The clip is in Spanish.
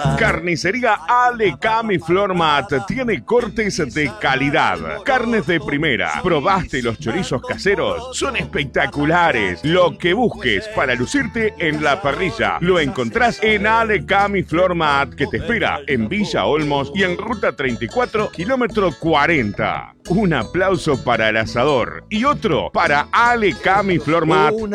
Carnicería Alecam y Flormat tiene cortes de calidad, carnes de primera. ¿Probaste los chorizos caseros? Son espectaculares. Lo que busques para lucirte en la parrilla lo encontrás en Alecam y Flormat, que te espera en Villa Olmos y en Ruta 34, kilómetro 40. Un aplauso para el asador y otro para Alecam y Flormat.